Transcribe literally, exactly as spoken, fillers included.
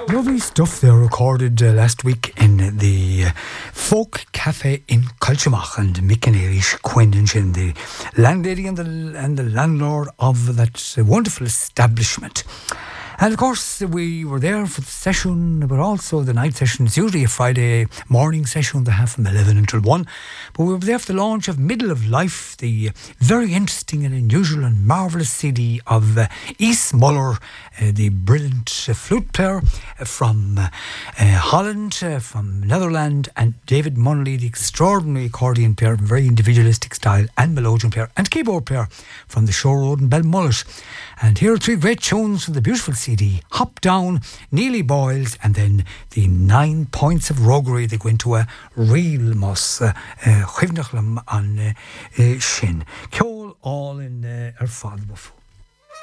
Lovely stuff there recorded uh, last week in the uh, Folk Cafe in Culturemach, and Mick and Irish Quinn and the landlady and the, and the landlord of that uh, wonderful establishment. And of course, we were there for the session, but also the night session. It's usually a Friday morning session, they have from eleven until one. But we were there for the launch of Middle of Life, the very interesting and unusual and marvellous C D of uh, East Muller, uh, the brilliant uh, flute player uh, from uh, uh, Holland, uh, from Netherlands, and David Munnelly, the extraordinary accordion player, very individualistic style, and melodeon player, and keyboard player from the Shore Road in Belmullet. And here are three great tunes from the beautiful C D: Hop Down, Neely Boyles, and then the Nine Points of Roguery. They go into a real moss, Chivnachlam on Shin. Kjol all in our father before.